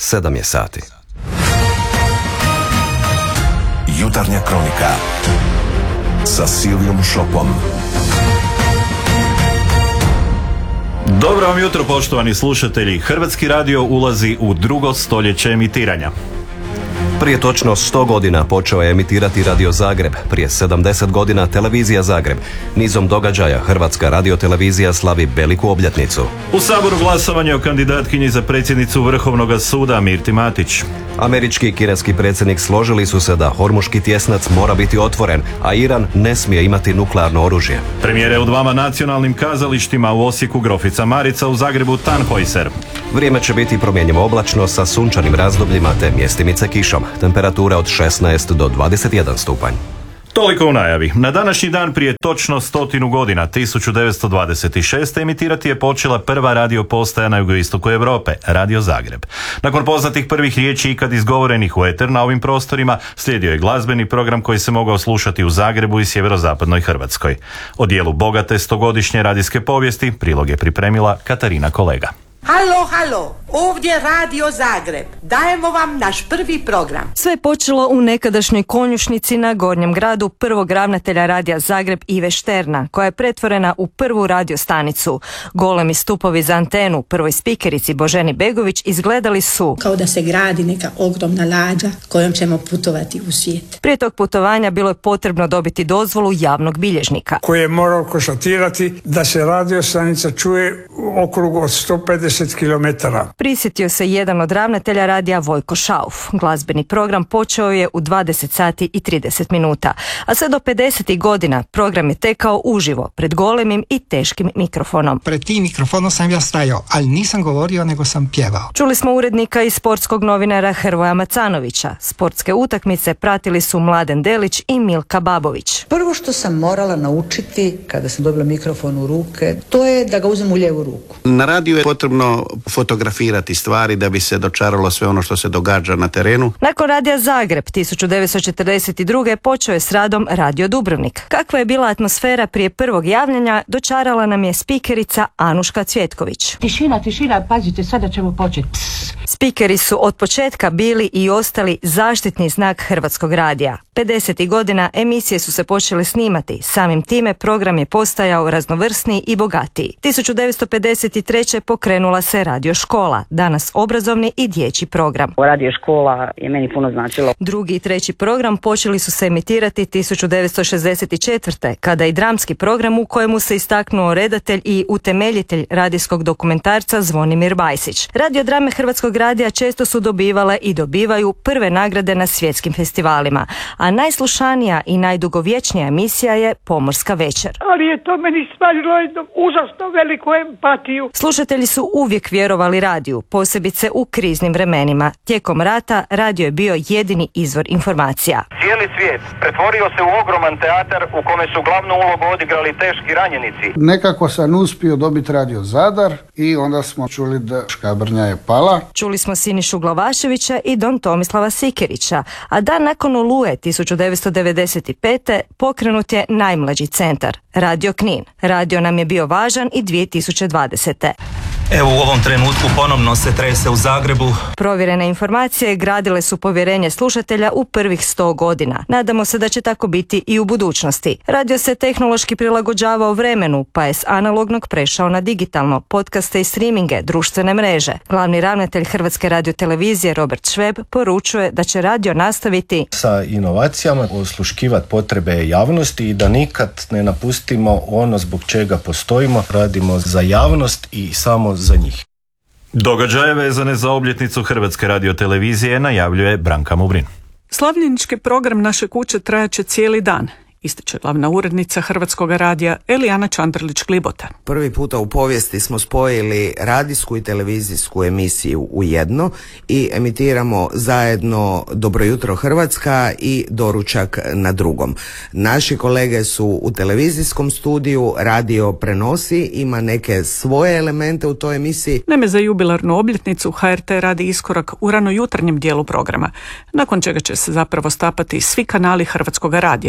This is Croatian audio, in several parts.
7 je sati. Jutarnja kronika sa Silvijom Šopom. Dobro vam jutro, poštovani slušatelji. Hrvatski radio ulazi u drugo stoljeće emitiranja. Prije točno 100 godina počeo je emitirati Radio Zagreb, prije 70 godina Televizija Zagreb. Nizom događaja Hrvatska radiotelevizija slavi veliku obljetnicu. U Saboru glasovanje o kandidatkinji za predsjednicu Vrhovnog suda Mirti Matić. Američki i kineski predsjednik složili su se da Hormuški tjesnac mora biti otvoren, a Iran ne smije imati nuklearno oružje. Premijere u dvama nacionalnim kazalištima, u Osijeku Grofica Marica, u Zagrebu Tannhäuser. Vrijeme će biti promjenjivo oblačno sa sunčanim razdobljima te mjestimice kišom. Temperatura od 16 do 21 stupanj. Toliko u najavi. Na današnji dan prije točno 100 godina, 1926. emitirati je počela prva radio postaja na jugoistoku Europe, Radio Zagreb. Nakon poznatih prvih riječi ikad izgovorenih u eter na ovim prostorima, slijedio je glazbeni program koji se mogao slušati u Zagrebu i sjeverozapadnoj Hrvatskoj. O dijelu bogate 100-godišnje radijske povijesti prilog je pripremila Katarina Kolega. Halo, ovdje Radio Zagreb. Dajemo vam naš prvi program. Sve je počelo u nekadašnjoj konjušnici na Gornjem gradu prvog ravnatelja Radija Zagreb Ive Šterna, koja je pretvorena u prvu radiostanicu. Golemi stupovi za antenu prvoj spikerici Boženi Begović izgledali su kao da se gradi neka ogromna lađa kojom ćemo putovati u svijet. Prije tog putovanja bilo je potrebno dobiti dozvolu javnog bilježnika, koji je morao konstatirati da se radiostanica čuje u okrugu od 150 km. Prisjetio se jedan od ravnatelja radija Vojko Šauf. Glazbeni program počeo je u 20 sati i 30 minuta, a sve do 50. godina program je tekao uživo, pred golemim i teškim mikrofonom. Pred tim mikrofonom sam ja stajao, ali nisam govorio, nego sam pjevao. Čuli smo urednika i sportskog novinara Hrvoja Macanovića. Sportske utakmice pratili su Mladen Delić i Milka Babović. Prvo što sam morala naučiti kada sam dobila mikrofon u ruke, to je da ga uzem u lijevu ruku. Na radiju je potrebno fotografirati stvari da bi se dočaralo sve ono što se događa na terenu. Nakon Radija Zagreb 1942. počeo je s radom Radio Dubrovnik. Kakva je bila atmosfera prije prvog javljanja, dočarala nam je spikerica Anuška Cvjetković. Tišina, pazite, sada ćemo početi. Spikeri su od početka bili i ostali zaštitni znak Hrvatskog radija. 50. godina emisije su se počele snimati, samim time program je postajao raznovrsniji i bogatiji. 1953. pokrenula se Radio škola, danas obrazovni i dječji program. Radio škola je meni puno značilo. Drugi i treći program počeli su se emitirati 1964. kada i dramski program u kojemu se istaknuo redatelj i utemeljitelj radijskog dokumentarca Zvonimir Bajsić. Radiodrame Hrvatskog radija često su dobivale i dobivaju prve nagrade na svjetskim festivalima, a najslušanija i najdugovječnija emisija je Pomorska večer. Ali je to meni stvarilo jednu užasno veliku empatiju. Slušatelji su uvijek vjerovali radiju, posebice u kriznim vremenima. Tijekom rata radio je bio jedini izvor informacija. Cijeli svijet pretvorio se u ogroman teatar u kome su glavnu ulogu odigrali teški ranjenici. Nekako sam uspio dobiti Radio Zadar i onda smo čuli da Škabrnja je pala. Čuli smo Sinišu Glavaševića i Don Tomislava Sikerića, a dan nakon Oluje 1995. pokrenut je najmlađi centar, Radio Knin. Radio nam je bio važan i 2020. Evo u ovom trenutku ponovno se trese u Zagrebu. Provjerene informacije gradile su povjerenje slušatelja u prvih 100 godina. Nadamo se da će tako biti i u budućnosti. Radio se tehnološki prilagođavao vremenu, pa je s analognog prešao na digitalno, podcaste i streaminge, društvene mreže. Glavni ravnatelj Hrvatske radiotelevizije Robert Šveb poručuje da će radio nastaviti sa inovacijama, osluškivati potrebe javnosti i da nikad ne napustimo ono zbog čega postojimo. Radimo za javnost i samo za njih. Događaje vezane za obljetnicu Hrvatske radiotelevizije najavljuje Branka Mubrin. Slavljenički program naše kuće trajaće cijeli dan, ističe glavna urednica Hrvatskog radija Elijana Čandrlić-Klibota. Prvi puta u povijesti smo spojili radijsku i televizijsku emisiju u jedno i emitiramo zajedno Dobro jutro Hrvatska i Doručak na drugom. Naši kolege su u televizijskom studiju, radio prenosi, ima neke svoje elemente u toj emisiji. Naime, za jubilarnu obljetnicu HRT radi iskorak u ranojutarnjem dijelu programa, nakon čega će se zapravo stapati svi kanali Hrvatskog radija.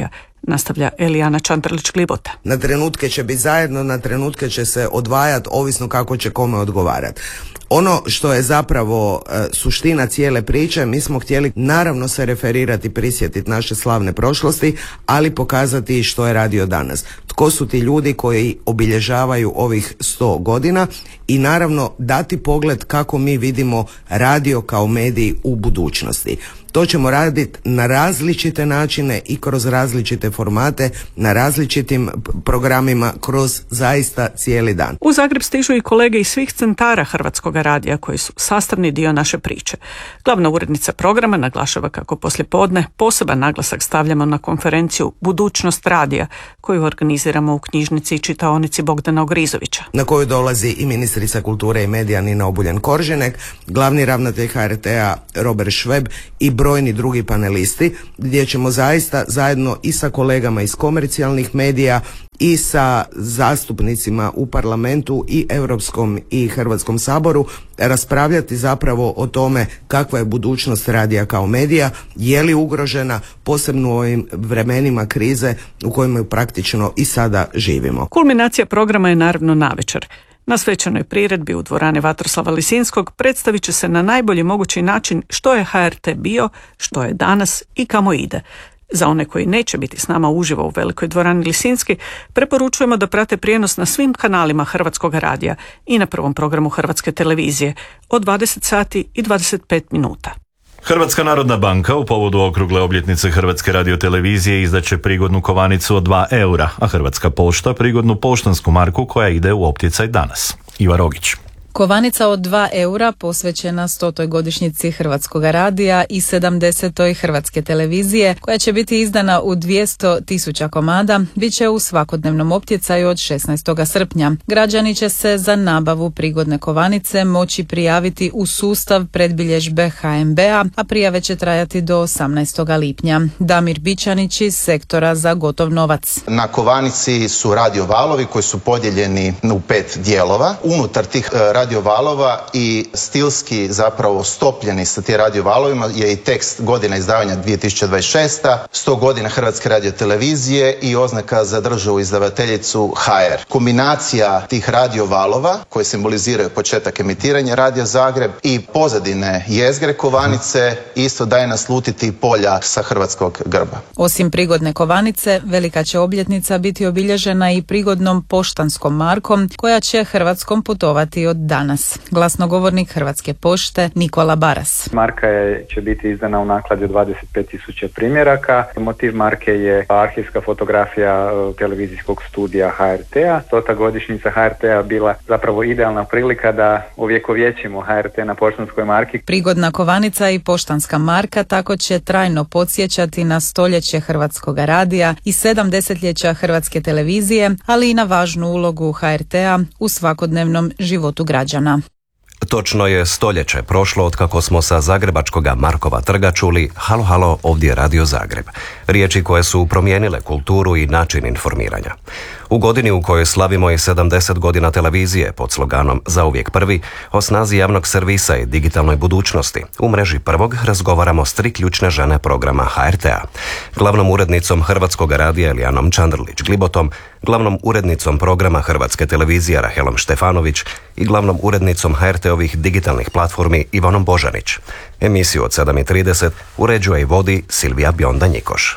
nastavlja Elijana Čandralić-Glibota. Na trenutke će biti zajedno, na trenutke će se odvajati, ovisno kako će kome odgovarati. Ono što je zapravo suština cijele priče, mi smo htjeli naravno se referirati, prisjetiti naše slavne prošlosti, ali pokazati što je radio danas. Tko su ti ljudi koji obilježavaju ovih 100 godina i naravno dati pogled kako mi vidimo radio kao medij u budućnosti. To ćemo raditi na različite načine i kroz različite formate, na različitim programima, kroz zaista cijeli dan. U Zagreb stižu i kolege iz svih centara Hrvatskog radija koji su sastavni dio naše priče. Glavna urednica programa naglašava kako poslijepodne poseban naglasak stavljamo na konferenciju Budućnost radija koju organiziramo u knjižnici i čitaonici Bogdana Ogrizovića. Na koju dolazi i ministrica kulture i medija Nina Obuljen-Koržinek, glavni ravnatelj HRT-a Robert Šveb i brojni drugi panelisti, gdje ćemo zaista zajedno i sa kolegama iz komercijalnih medija i sa zastupnicima u parlamentu i Europskom i Hrvatskom saboru raspravljati zapravo o tome kakva je budućnost radija kao medija, je li ugrožena, posebno u ovim vremenima krize u kojima praktično i sada živimo. Kulminacija programa je naravno navečer. Na svečanoj priredbi u dvorani Vatroslava Lisinskog predstavit će se na najbolji mogući način što je HRT bio, što je danas i kamo ide. Za one koji neće biti s nama uživo u velikoj dvorani Lisinski, preporučujemo da prate prijenos na svim kanalima Hrvatskog radija i na prvom programu Hrvatske televizije od 20 sati i 25 minuta. Hrvatska narodna banka u povodu okrugle obljetnice Hrvatske radiotelevizije izdaće prigodnu kovanicu od 2 eura, a Hrvatska pošta prigodnu poštansku marku koja ide u opticaj danas. Iva Rogić. Kovanica od 2 eura posvećena 100. godišnjici Hrvatskog radija i 70. Hrvatske televizije, koja će biti izdana u 200.000 komada, bit će u svakodnevnom optjecaju od 16. srpnja. Građani će se za nabavu prigodne kovanice moći prijaviti u sustav predbilježbe HNB-a, a prijave će trajati do 18. lipnja. Damir Bičanić iz sektora za gotov novac. Na kovanici su radiovalovi koji su podijeljeni u 5 dijelova. Unutar tih radiovalova i stilski zapravo stopljeni sa tim radiovalovima je i tekst godina izdavanja 2026. 100 godina Hrvatske radiotelevizije i oznaka za državu izdavateljicu HR. Kombinacija tih radiovalova koji simboliziraju početak emitiranja Radio Zagreb i pozadine jezgre kovanice isto daje naslutiti polja sa hrvatskog grba. Osim prigodne kovanice, velika će obljetnica biti obilježena i prigodnom poštanskom markom koja će Hrvatskom putovati od danas. Glasnogovornik Hrvatske pošte Nikola Baras. Marka će biti izdana u nakladi od 25.000 primjeraka. Motiv marke je arhivska fotografija televizijskog studija HRT-a. 100. godišnjica HRT-a bila zapravo idealna prilika da uvjekovječimo HRT na poštanskoj marki. Prigodna kovanica i poštanska marka tako će trajno podsjećati na stoljeće Hrvatskog radija i 7 desetljeća Hrvatske televizije, ali i na važnu ulogu HRT-a u svakodnevnom životu građana. Točno je stoljeće prošlo od kako smo sa zagrebačkoga Markova trga čuli halo, halo, ovdje je Radio Zagreb. Riječi koje su promijenile kulturu i način informiranja. U godini u kojoj slavimo i 70 godina televizije pod sloganom Zauvijek prvi, o snazi javnog servisa i digitalnoj budućnosti, u mreži prvog razgovaramo s 3 ključne žene programa HRT-a. Glavnom urednicom Hrvatskog radija Elijanom Čandralić-Glibotom, glavnom urednicom programa Hrvatske televizije Rahelom Štefanović i glavnom urednicom HRT-ovih digitalnih platformi Ivanom Božanić. Emisiju od 7:30 uređuje i vodi Silvija Bionda-Njikoš.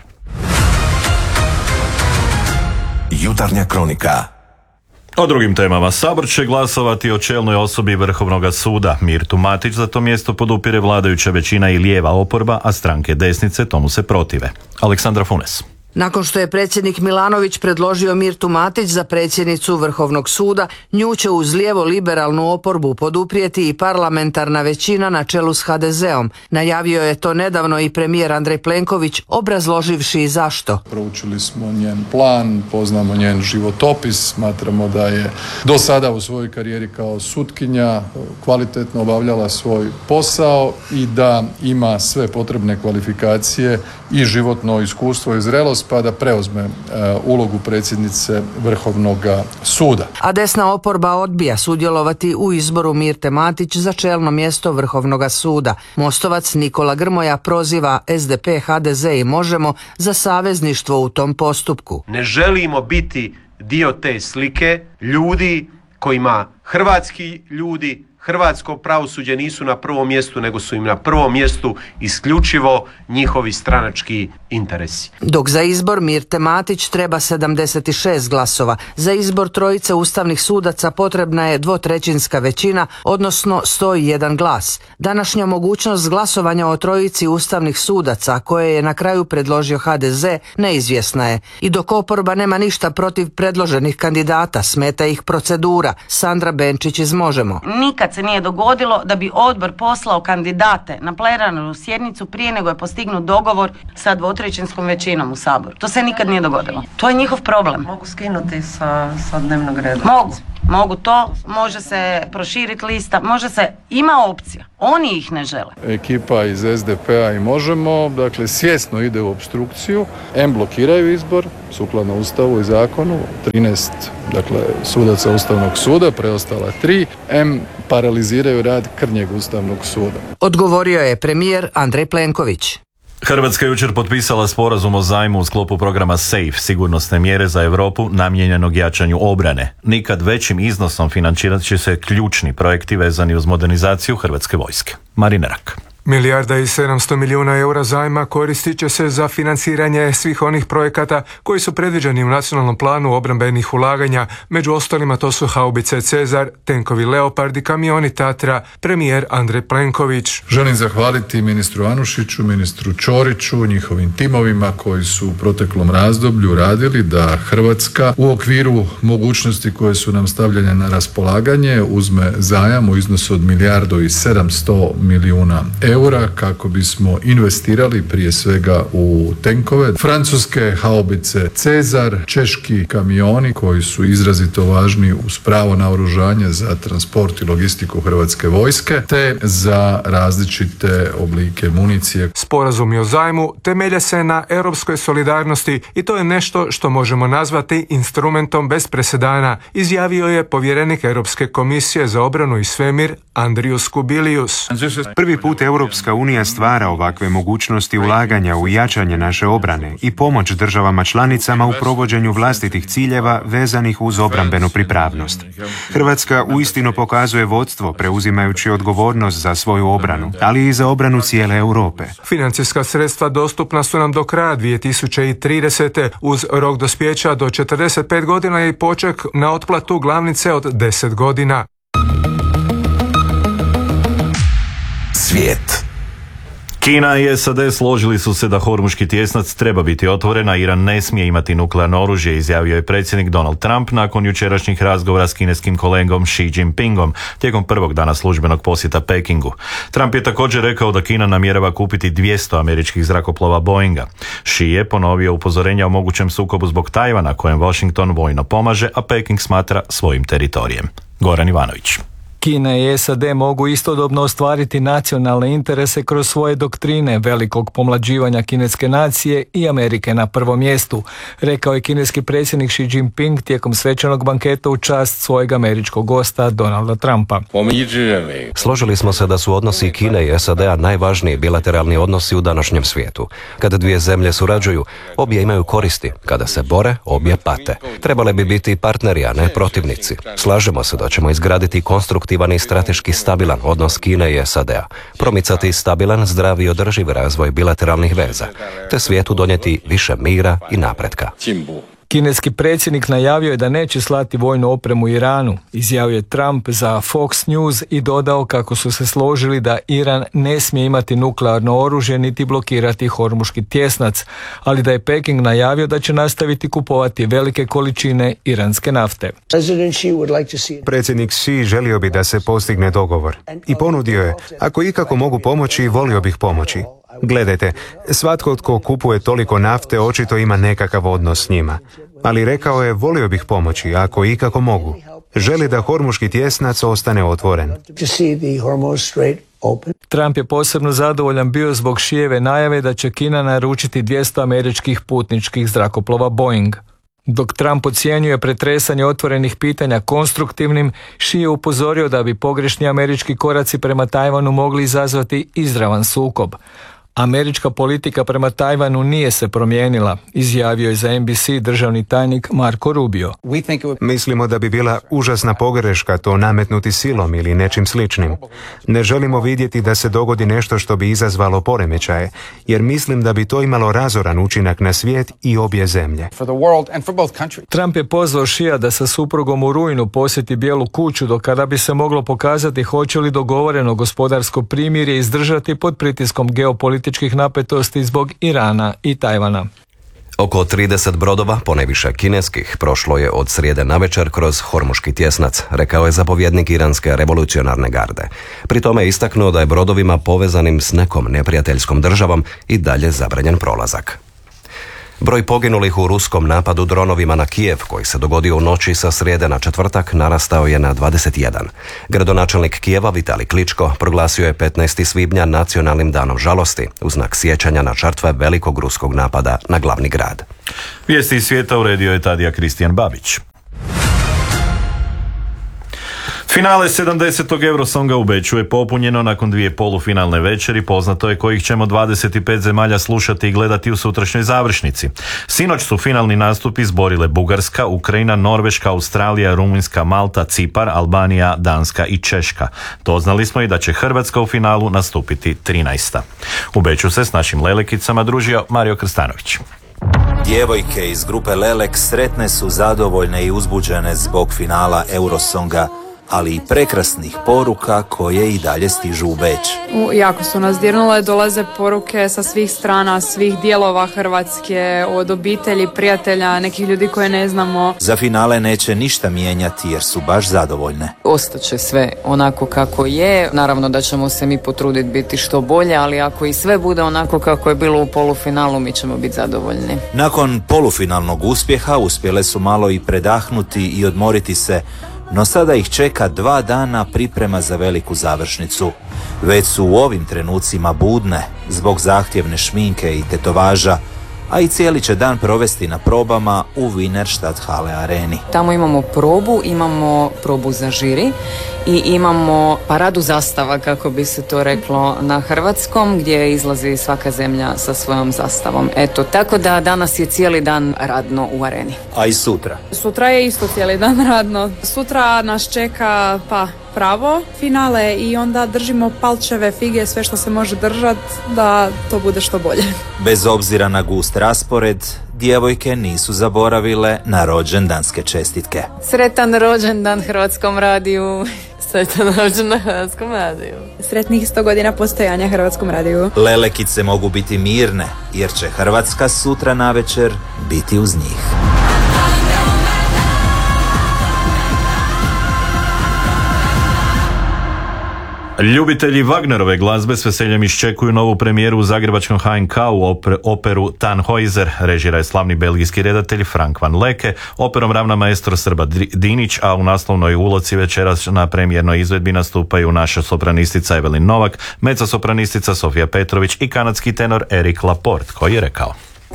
Jutarnja kronika. O drugim temama. Sabor će glasovati o čelnoj osobi Vrhovnog suda. Mirtu Matić za to mjesto podupire vladajuća većina i lijeva oporba, a stranke desnice tomu se protive. Aleksandra Funes. Nakon što je predsjednik Milanović predložio Mirtu Matić za predsjednicu Vrhovnog suda, nju će uz lijevo-liberalnu oporbu poduprijeti i parlamentarna većina na čelu s HDZ-om. Najavio je to nedavno i premijer Andrej Plenković, obrazloživši zašto. Proučili smo njen plan, poznamo njen životopis, smatramo da je do sada u svojoj karijeri kao sutkinja kvalitetno obavljala svoj posao i da ima sve potrebne kvalifikacije i životno iskustvo i zrelost pa da preuzme ulogu predsjednice Vrhovnog suda. A desna oporba odbija sudjelovati u izboru Mirte Matić za čelno mjesto Vrhovnog suda. Mostovac Nikola Grmoja proziva SDP, HDZ i Možemo za savezništvo u tom postupku. Ne želimo biti dio te slike ljudi kojima hrvatski ljudi, hrvatsko pravosuđe nisu na prvom mjestu, nego su im na prvom mjestu isključivo njihovi stranački interesi. Dok za izbor Mirte Matić treba 76 glasova, za izbor trojice ustavnih sudaca potrebna je 2/3 većina, odnosno 101 glas. Današnja mogućnost glasovanja o trojici ustavnih sudaca, koje je na kraju predložio HDZ, neizvjesna je. I dok oporba nema ništa protiv predloženih kandidata, smeta ih procedura. Sandra Benčić iz Možemo. Nikad se nije dogodilo da bi odbor poslao kandidate na plenarnu sjednicu prije nego je postignut dogovor sa 2/3 većinom u Saboru. To se nikad nije dogodilo. To je njihov problem. Mogu skinuti sa dnevnog reda. Mogu to, može se proširiti lista, ima opcija. Oni ih ne žele. Ekipa iz SDP-a i Možemo, dakle, svjesno ide u opstrukciju, blokiraju izbor, sukladno Ustavu i zakonu, 13, dakle, sudaca Ustavnog suda, preostala 3, paraliziraju rad krnjeg Ustavnog suda. Odgovorio je premijer Andrej Plenković. Hrvatska je jučer potpisala sporazum o zajmu u sklopu programa SAFE, sigurnosne mjere za Europu namijenjenog jačanju obrane. Nikad većim iznosom financirat će se ključni projekti vezani uz modernizaciju Hrvatske vojske. Marina Rak. 1,7 milijardi eura zajma koristit će se za financiranje svih onih projekata koji su predviđeni u nacionalnom planu obrambenih ulaganja. Među ostalima to su haubice Cezar, tenkovi Leopard i kamioni Tatra, premijer Andrej Plenković. Želim zahvaliti ministru Anušiću, ministru Ćoriću, njihovim timovima koji su u proteklom razdoblju radili da Hrvatska u okviru mogućnosti koje su nam stavljene na raspolaganje uzme zajam u iznosu od 1,7 milijardi eura kako bismo investirali prije svega u tenkove, francuske haubice Cezar, češki kamioni koji su izrazito važni uz pravo naoružanje za transport i logistiku Hrvatske vojske, te za različite oblike municije. Sporazumi o zajmu temelje se na europskoj solidarnosti i to je nešto što možemo nazvati instrumentom bez presedana, izjavio je povjerenik Europske komisije za obranu i svemir Andrius Kubilius. Prvi put Europska unija stvara ovakve mogućnosti ulaganja u jačanje naše obrane i pomoć državama članicama u provođenju vlastitih ciljeva vezanih uz obrambenu pripravnost. Hrvatska uistinu pokazuje vodstvo preuzimajući odgovornost za svoju obranu, ali i za obranu cijele Europe. Financijska sredstva dostupna su nam do kraja 2030. uz rok dospijeća do 45 godina i poček na otplatu glavnice od 10 godina. Svijet. Kina i SAD složili su se da Hormuški tjesnac treba biti otvoren, a Iran ne smije imati nuklearno oružje, izjavio je predsjednik Donald Trump nakon jučerašnjih razgovora s kineskim kolegom Xi Jinpingom tijekom prvog dana službenog posjeta Pekingu. Trump je također rekao da Kina namjerava kupiti 200 američkih zrakoplova Boeinga. Xi je ponovio upozorenja o mogućem sukobu zbog Tajvana kojem Washington vojno pomaže, a Peking smatra svojim teritorijem. Goran Ivanović. Kina i SAD mogu istodobno ostvariti nacionalne interese kroz svoje doktrine velikog pomlađivanja kineske nacije i Amerike na prvom mjestu, rekao je kineski predsjednik Xi Jinping tijekom svečanog banketa u čast svojeg američkog gosta Donalda Trumpa. Složili smo se da su odnosi Kine i SAD-a najvažniji bilateralni odnosi u današnjem svijetu. Kada dvije zemlje surađuju, obje imaju koristi. Kada se bore, obje pate. Trebale bi biti partneri, a ne protivnici. Slažemo se da ćemo izgraditi konstruktivan i strateški stabilan odnos Kine i SAD-a, promicati stabilan, zdrav i održiv razvoj bilateralnih veza, te svijetu donijeti više mira i napretka. Kineski predsjednik najavio je da neće slati vojnu opremu Iranu, izjavio je Trump za Fox News i dodao kako su se složili da Iran ne smije imati nuklearno oružje niti blokirati Hormuški tjesnac, ali da je Peking najavio da će nastaviti kupovati velike količine iranske nafte. Predsjednik Xi želio bi da se postigne dogovor i ponudio je, ako ikako mogu pomoći, volio bih pomoći. Gledajte, svatko tko kupuje toliko nafte očito ima nekakav odnos s njima. Ali rekao je, volio bih pomoći, ako ikako mogu. Želi da Hormuški tjesnac ostane otvoren. Trump je posebno zadovoljan bio zbog Šijeve najave da će Kina naručiti 200 američkih putničkih zrakoplova Boeing. Dok Trump ocjenjuje pretresanje otvorenih pitanja konstruktivnim, Šije je upozorio da bi pogrešni američki koraci prema Tajvanu mogli izazvati izravan sukob. Američka politika prema Tajvanu nije se promijenila, izjavio je za NBC državni tajnik Marco Rubio. Mislimo da bi bila užasna pogreška to nametnuti silom ili nečim sličnim. Ne želimo vidjeti da se dogodi nešto što bi izazvalo poremećaje, jer mislim da bi to imalo razoran učinak na svijet i obje zemlje. Trump je pozvao Šija da sa suprugom u rujnu posjeti Bijelu kuću, do kada bi se moglo pokazati hoće li dogovoreno gospodarsko primirje izdržati pod pritiskom geopolitičkih napetosti zbog Irana i Tajvana. Oko 30 brodova, ponajviše kineskih, prošlo je od srijede navečer kroz Hormuški tjesnac, rekao je zapovjednik Iranske revolucionarne garde. Pri tome je istaknuo da je brodovima povezanim s nekom neprijateljskom državom i dalje zabranjen prolazak. Broj poginulih u ruskom napadu dronovima na Kijev, koji se dogodio u noći sa srijede na četvrtak, narastao je na 21. Gradonačelnik Kijeva Vitali Kličko proglasio je 15. svibnja nacionalnim danom žalosti, u znak sjećanja na žrtve velikog ruskog napada na glavni grad. Vijesti iz svijeta uredio je Tadija Kristijan Babić. Finale 70. Eurosonga u Beču je popunjeno nakon 2 polufinalne večeri, poznato je kojih ćemo 25 zemalja slušati i gledati u sutrašnjoj završnici. Sinoć su finalni nastupi izborile Bugarska, Ukrajina, Norveška, Australija, Rumunjska, Malta, Cipar, Albanija, Danska i Češka. Doznali smo i da će Hrvatska u finalu nastupiti 13. U Beču se s našim lelekicama družio Mario Krstanović. Djevojke iz grupe Lelek sretne su, zadovoljne i uzbuđene zbog finala Eurosonga, ali i prekrasnih poruka koje i dalje stižu u Beč. Jako su nas dirnule, dolaze poruke sa svih strana, svih dijelova Hrvatske, od obitelji, prijatelja, nekih ljudi koje ne znamo. Za finale neće ništa mijenjati jer su baš zadovoljne. Ostaće sve onako kako je, naravno da ćemo se mi potruditi biti što bolje, ali ako i sve bude onako kako je bilo u polufinalu, mi ćemo biti zadovoljni. Nakon polufinalnog uspjeha uspjele su malo i predahnuti i odmoriti se, no sada ih čeka 2 dana priprema za veliku završnicu. Već su u ovim trenucima budne zbog zahtjevne šminke i tetovaža, a i cijeli će dan provesti na probama u Wienerstadthalle areni. Tamo imamo probu za žiri i imamo paradu zastava, kako bi se to reklo na hrvatskom, gdje izlazi svaka zemlja sa svojom zastavom. Eto, tako da danas je cijeli dan radno u areni. A i sutra? Sutra je isto cijeli dan radno. Sutra nas čeka pravo finale i onda držimo palčeve, fige, sve što se može držati da to bude što bolje. Bez obzira na gust raspored, djevojke nisu zaboravile na rođendanske čestitke. Sretan rođendan Hrvatskom radiju. Sretan rođendan Hrvatskom radiju. Sretnih 100 godina postojanja Hrvatskom radiju. Lelekice mogu biti mirne, jer će Hrvatska sutra navečer biti uz njih. Ljubitelji Wagnerove glazbe s veseljem iščekuju novu premijeru u zagrebačkom HNK-u operu Tannhäuser. Režira je slavni belgijski redatelj Frank van Leke, operom ravna maestro Srba Dinić, a u naslovnoj ulozi večeras na premijernoj izvedbi nastupaju naša sopranistica Evelin Novak, mezzosopranistica Sofija Petrović i kanadski tenor Eric Laporte, koji je rekao: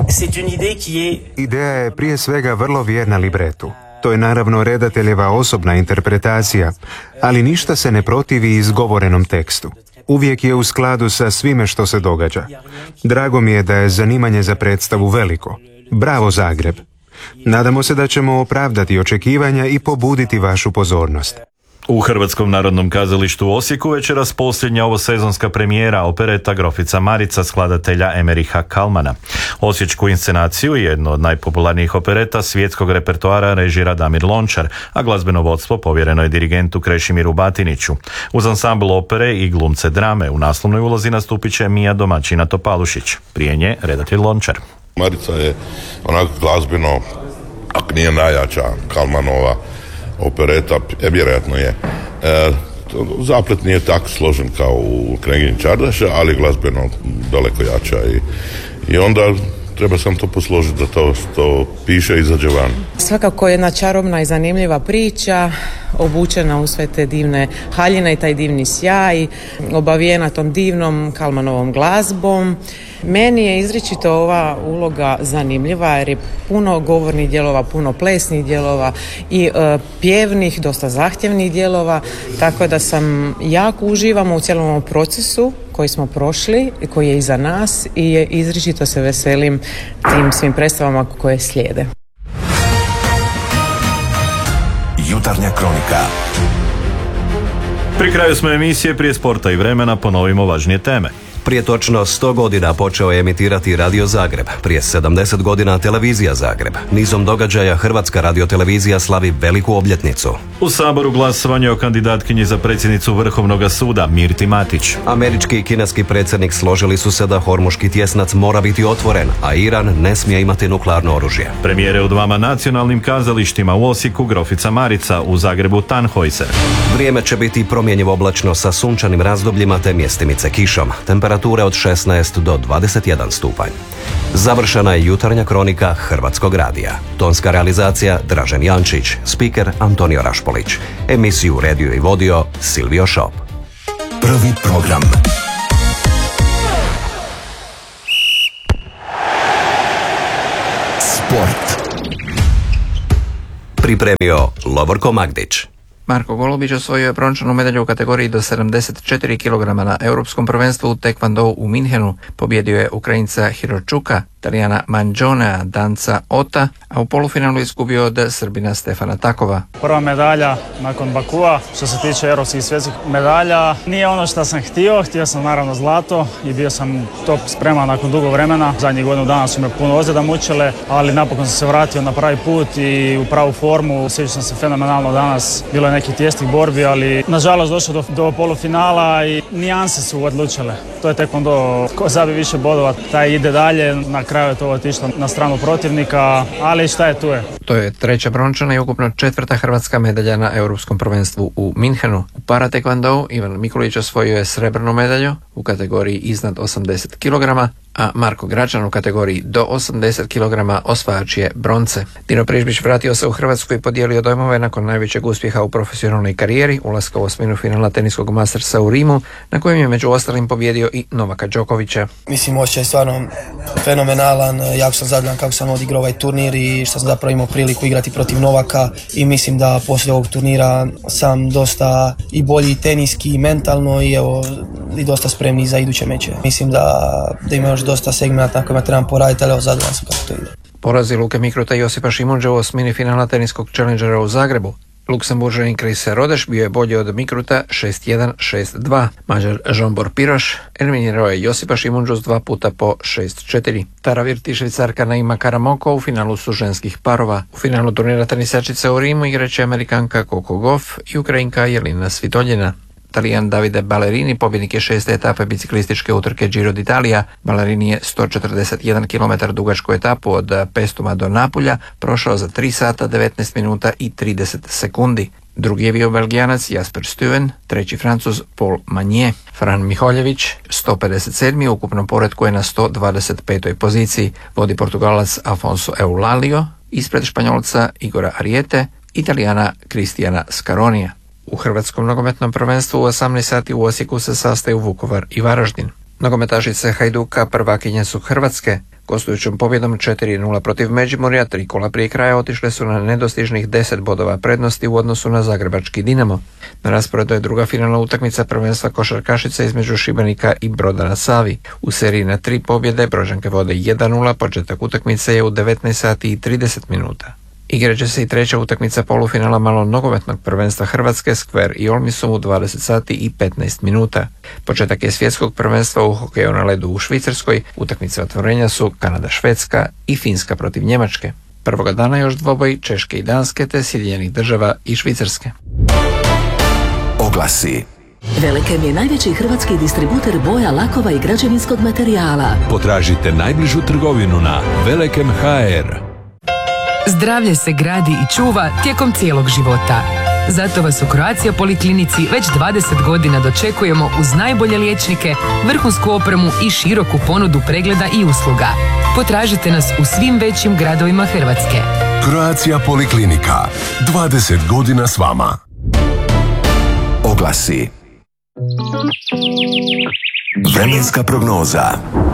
Ideja je prije svega vrlo vjerna libretu. To je naravno redateljeva osobna interpretacija, ali ništa se ne protivi izgovorenom tekstu. Uvijek je u skladu sa svime što se događa. Drago mi je da je zanimanje za predstavu veliko. Bravo Zagreb! Nadamo se da ćemo opravdati očekivanja i pobuditi vašu pozornost. U Hrvatskom narodnom kazalištu u Osijeku večeras posljednja ovosezonska premijera opereta Grofica Marica skladatelja Emeriha Kalmana. Osječku inscenaciju, jedno od najpopularnijih opereta svjetskog repertoara, režira Damir Lončar, a glazbeno vodstvo povjereno je dirigentu Krešimiru Batiniću. Uz ansambl opere i glumce drame u naslovnoj ulozi nastupit će Mija Domaćina Topalušić. Prije nje redatelj Lončar. Marica je onak glazbeno, ako nije najjača Kalmanova opereta, vjerojatno je. Zaplet nije tako složen kao u Knjagini Čardaša, ali glazbeno daleko jača i onda treba sam to posložiti da to što piše izađe van. Svakako jedna čarobna i zanimljiva priča, obučena u sve te divne haljine i taj divni sjaj, obavijena tom divnom Kalmanovom glazbom. Meni je izričito ova uloga zanimljiva jer je puno govornih dijelova, puno plesnih dijelova i pjevnih, dosta zahtjevnih dijelova, tako da sam jako uživamo u cijelom ovom procesu koji smo prošli i koji je iza nas i izričito se veselim tim svim predstavama koje slijede. Jutarnja kronika. Pri kraju smo emisije, prije sporta i vremena ponovimo važnije teme. Prije točno 100 godina počeo je emitirati Radio Zagreb, prije 70 godina Televizija Zagreb. Nizom događaja Hrvatska radiotelevizija slavi veliku obljetnicu. U Saboru glasovanje o kandidatkinji za predsjednicu Vrhovnog suda Mirti Matić. Američki i kineski predsjednik složili su se da Hormuški tjesnac mora biti otvoren, a Iran ne smije imati nuklearno oružje. Premijere u dvama nacionalnim kazalištima, u Osijeku Grofica Marica, u Zagrebu Tannhäuser. Vrijeme će biti promjenjivo oblačno sa sunčanim razdobljima te mjestimice kišom. Temperature od 16 do 21 stupanj. Završena je jutarnja kronika Hrvatskog radija. Tonska realizacija Dražen Jančić, spiker Antonio Rašpolić. Emisiju redio i vodio Silvio Šop. Prvi program. Sport. Pripremio Lovorko Magdić. Marko Golubić osvojio je brončanu medalju u kategoriji do 74 kg na Europskom prvenstvu u Taekwondou u Minhenu. Pobjedio je Ukrajinca Hiročuka, Talijana Manđonea, Danca Ota, a u polufinalu izgubio od Srbina Stefana Takova. Prva medalja nakon Bakua, što se tiče europskih i svjetskih medalja, nije ono što sam htio sam naravno zlato i bio sam top spreman nakon dugo vremena. Zadnjih godinu dana su me puno ozljeda mučile, ali napokon sam se vratio na pravi put i u pravu formu. Osjećao sam se fenomenalno danas, bilo je nekih tijesnih borbi, ali nažalost došao do polufinala i nijanse su odlučile. To je Taekwondo, ko zabije više bodova, taj ide dalje, na kraju je to otišlo na stranu protivnika, ali šta je tu je. To je treća brončana i ukupno četvrta hrvatska medalja na Europskom prvenstvu u Minhenu. U para Taekwondou Ivan Mikulić osvojio je srebrnu medalju u kategoriji iznad 80 kg, a Marko Gračan u kategoriji do 80 kg osvajač je bronce. Dino Prižbić vratio se u Hrvatsku i podijelio dojmove nakon najvećeg uspjeha u profesionalnoj karijeri, ulaska u osminu finala teniskog Mastersa u Rimu, na kojem je među ostalim pobjedio i Novaka Đokovića. Mislim, osjećaj je stvarno fenomenalan, jako sam zadovoljan kako sam odigrao ovaj turnir i što sam zapravo imao priliku igrati protiv Novaka i mislim da poslije ovog turnira sam dosta i bolji teniski i mentalno i evo i dosta spremni za iduće meče. Mislim da ima još dosta segmenta na kojima trebam poraditi, ali evo zadovoljan sam kako to ide. Porazi Luke Mikruta i Josipa Šimundže u osmini finala teniskog Challengera u Zagrebu. Luksemburžanin Chris Rodeš bio je bolji od Mikruta 6-1, 6-2. Mađar Žombor Piroš eliminirao je Josipa Šimundžu s 2 puta po 6-4. Tara Virt i Švicarka Naima Karamoko u finalu su ženskih parova. U finalu turnira tenisačice u Rimu igraće Amerikanka Coco Gauff i Ukrajinka Jelena Svitoljina. Talijan Davide Ballerini pobjednik je 6. etape biciklističke utrke Giro d'Italia. Ballerini je 141 km dugačku etapu od Pestuma do Napulja prošao za 3 sata, 19 minuta i 30 sekundi. Drugi je bio Belgijanac Jasper Stuyven, treći Francuz Paul Magnier. Fran Miholjević, 157. u ukupnom poretku je na 125. poziciji. Vodi Portugalac Afonso Eulalio, ispred Španjolca Igora Ariete, Italijana Kristijana Scaronija. U Hrvatskom nogometnom prvenstvu u 18 sati u Osijeku se sastaju Vukovar i Varaždin. Nogometašice Hajduka prvakinje su Hrvatske. Gostujućom pobjedom 4-0 protiv Međimurja 3 kola prije kraja otišle su na nedostižnih 10 bodova prednosti u odnosu na zagrebački Dinamo. Na rasporedu je druga finalna utakmica prvenstva košarkašica između Šibenika i Broda na Savi. U seriji na 3 pobjede Brođanke vode 1-0, početak utakmice je u 19 sati i 30 minuta. Igraće se i treća utakmica polufinala malo nogometnog prvenstva Hrvatske Skver i Olmisom u 20 sati i 15 minuta. Početak je svjetskog prvenstva u hokeju na ledu u Švicarskoj. Utakmice otvorenja su Kanada-Švedska i Finska protiv Njemačke. Prvoga dana još dvoboj Češke i Danske te Sjedinjenih Država i Švicarske. Oglasi. Velekem je najveći hrvatski distributer boja, lakova i građevinskog materijala. Potražite najbližu trgovinu na Velekem.hr. Zdravlje se gradi i čuva tijekom cijelog života. Zato vas u Croatia Poliklinici već 20 godina dočekujemo uz najbolje liječnike, vrhunsku opremu i široku ponudu pregleda i usluga. Potražite nas u svim većim gradovima Hrvatske. Croatia Poliklinika. 20 godina s vama. Oglasi. Vremenska prognoza.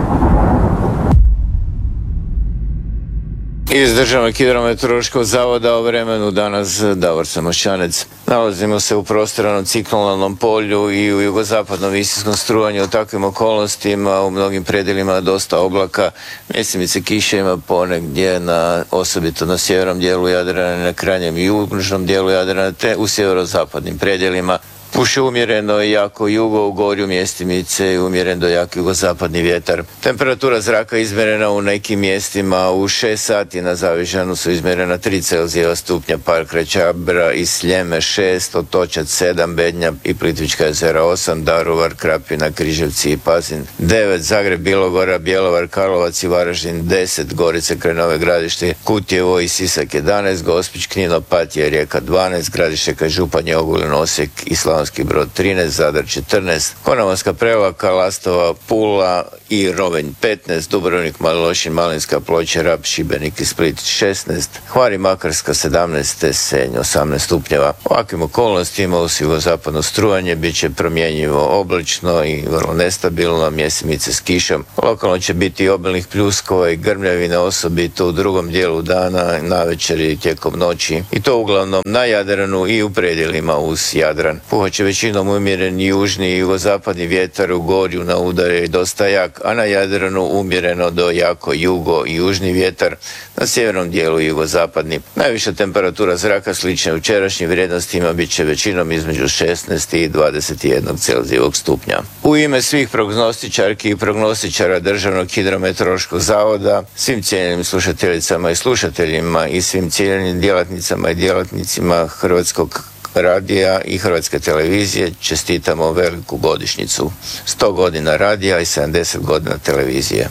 Iz Državnog hidrometeorološkog zavoda o vremenu danas Davor Samošćanec. Nalazimo se u prostranom ciklonalnom polju i u jugozapadnom visinskom strujanju. U takvim okolnostima u mnogim predjelima dosta oblaka, mjesimice kiše ima ponegdje, osobito na sjevernom dijelu Jadrana, na krajnjem i južnom dijelu Jadrana, te u sjeverozapadnim predjelima. Puše umjereno i jako jugo, u gorju mjestimice i umjeren do jak jugozapadni vjetar. Temperatura zraka izmjerena u nekim mjestima u 6 sati, na Zavižanu su izmjerena 3 Celzijeva stupnja, Park Rećabra i Sljeme 6, Otočac 7, Bednja i Plitvička jezera 8, Daruvar, Krapina, Križevci i Pazin 9, Zagreb, Bilogora, Bjelovar, Karlovac i Varaždin 10, Gorice, kraj Nove Gradište, Kutjevo i Sisak 11, Gospić, Knin, Opatija, Rijeka 12, Gradište kraj Županje, Ogulin, Osijek i Slavonski Brod 13, Zadar 14, Konavolska, Prevlaka, Lastova, Pula i Rovinj 15, Dubrovnik, Mali Lošinj, Malinska, Ploče, Rab, Šibenik i Split 16, Hvar i Makarska 17, Senj 18 stupnjeva. U ovakvim okolnostima uz jugozapadno strujanje bit će promjenjivo oblačno i vrlo nestabilno, mjesimice s kišom. Lokalno će biti obilnih pljuskova i grmljavine, osobito u drugom dijelu dana, navečer i tijekom noći, i to uglavnom na Jadranu i u predjelima uz Jadran. Puhat će većinom umjeren južni i jugozapadni vjetar, u gorju na udare i dosta jak, a na Jadranu umjereno do jako jugo i južni vjetar, na sjevernom dijelu jugozapadni. Najviša temperatura zraka slična jučerašnjim vrijednostima bit će većinom između 16 i 21 Celzijevog stupnja. U ime svih prognostičarki i prognostičara Državnog hidrometeorološkog zavoda, svim cijenjenim slušateljicama i slušateljima i svim cijenjenim djelatnicama i djelatnicima Hrvatskog radija i Hrvatske televizije čestitamo veliku godišnjicu. 100 godina radija i 70 godina televizije.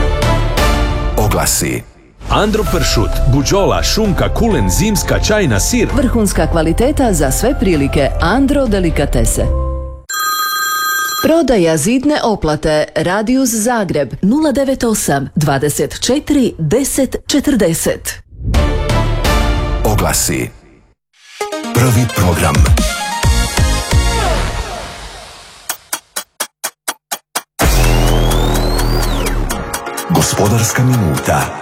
Oglasi. Andro pršut, buđola, šunka, kulen, zimska, čajna, sir. Vrhunska kvaliteta za sve prilike. Andro delikatese. Prodaja zidne oplate. Radius Zagreb 098 24 10 40. Oglasi. Prvi program. Gospodarska minuta.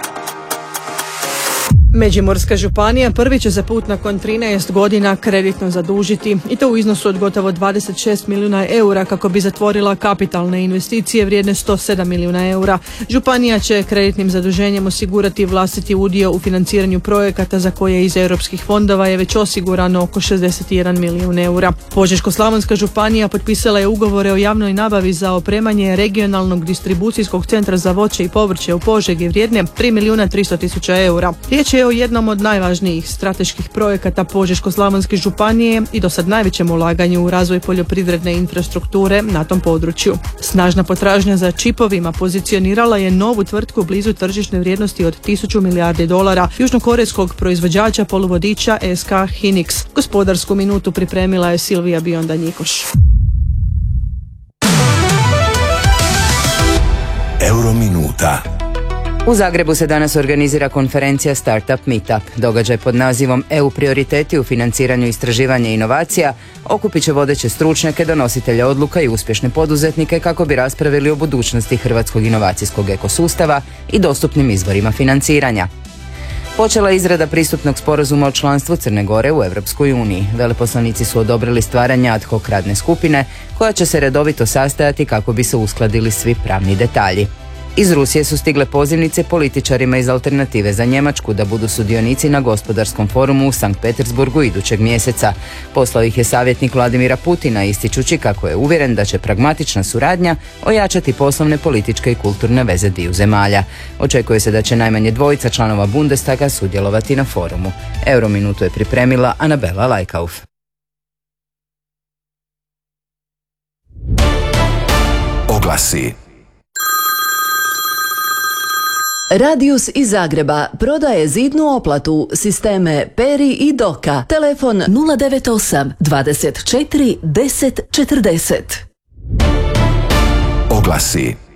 Međimurska županija prvi će za put nakon 13 godina kreditno zadužiti, i to u iznosu od gotovo 26 milijuna eura kako bi zatvorila kapitalne investicije vrijedne 107 milijuna eura. Županija će kreditnim zaduženjem osigurati vlastiti udio u financiranju projekata za koje iz europskih fondova je već osigurano oko 61 milijun eura. Požeško-slavonska županija potpisala je ugovore o javnoj nabavi za opremanje regionalnog distribucijskog centra za voće i povrće u Požegi vrijedne 3 milijuna 300 tisuća eura. Riječ je o jednom od najvažnijih strateških projekata Požeško-slavonske županije i do sad najvećem ulaganju u razvoj poljoprivredne infrastrukture na tom području. Snažna potražnja za čipovima pozicionirala je novu tvrtku blizu tržišne vrijednosti od 1000 milijardi dolara južnokorejskog proizvođača poluvodiča SK Hynix. Gospodarsku minutu pripremila je Silvija Bionda-Njikoš. Eurominuta. U Zagrebu se danas organizira konferencija Startup Meetup. Događaj pod nazivom EU prioriteti u financiranju istraživanja i inovacija okupit će vodeće stručnjake, donositelje odluka i uspješne poduzetnike kako bi raspravili o budućnosti hrvatskog inovacijskog ekosustava i dostupnim izvorima financiranja. Počela je izrada pristupnog sporazuma o članstvu Crne Gore u Europskoj uniji. Veleposlanici su odobrili stvaranje ad hoc radne skupine koja će se redovito sastajati kako bi se uskladili svi pravni detalji. Iz Rusije su stigle pozivnice političarima iz Alternative za Njemačku da budu sudionici na gospodarskom forumu u Sankt Petersburgu idućeg mjeseca. Poslao ih je savjetnik Vladimira Putina, ističući kako je uvjeren da će pragmatična suradnja ojačati poslovne, političke i kulturne veze dviju zemalja. Očekuje se da će najmanje 2 članova Bundestaga sudjelovati na forumu. Eurominutu je pripremila Anabela Lajkauf. Oglasi. Radius iz Zagreba prodaje zidnu oplatu, sisteme Peri i Doka. Telefon 098 24 10 40. Oglasi.